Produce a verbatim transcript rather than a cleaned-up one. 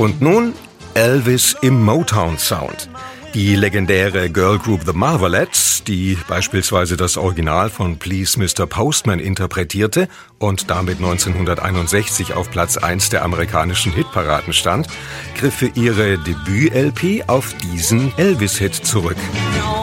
Und nun Elvis im Motown-Sound. Die legendäre Girlgroup The Marvelettes, die beispielsweise das Original von Please Mister Postman interpretierte und damit neunzehnhunderteinundsechzig auf Platz eins der amerikanischen Hitparaden stand, griff für ihre Debüt-L P auf diesen Elvis-Hit zurück.